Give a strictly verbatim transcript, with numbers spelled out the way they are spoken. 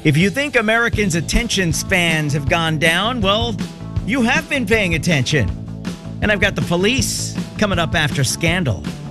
If you think Americans' attention spans have gone down, well, you have been paying attention. And I've got the police coming up after Scandal.